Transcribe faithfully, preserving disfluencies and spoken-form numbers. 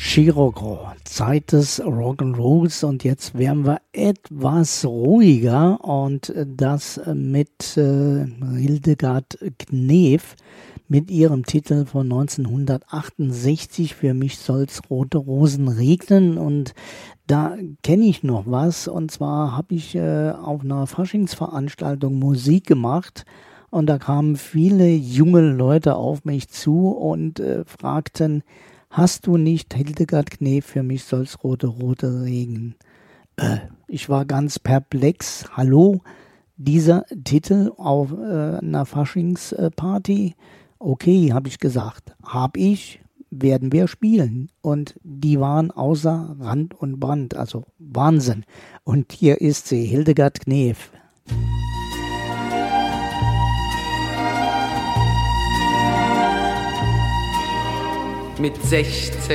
Chirurgo, Zeit des Rock'n'Rolls, und jetzt werden wir etwas ruhiger, und das mit äh, Hildegard Knef mit ihrem Titel von neunzehnhundertachtundsechzig, Für mich soll's rote Rosen regnen. Und da kenne ich noch was, und zwar habe ich äh, auf einer Faschingsveranstaltung Musik gemacht, und da kamen viele junge Leute auf mich zu und äh, fragten: Hast du nicht Hildegard Knef, Für mich soll's rote, rote regnen? Äh, ich war ganz perplex. Hallo, dieser Titel auf äh, einer Faschingsparty? Okay, habe ich gesagt. Hab ich, werden wir spielen. Und die waren außer Rand und Band, also Wahnsinn. Und hier ist sie, Hildegard Knef. Mit sechzehn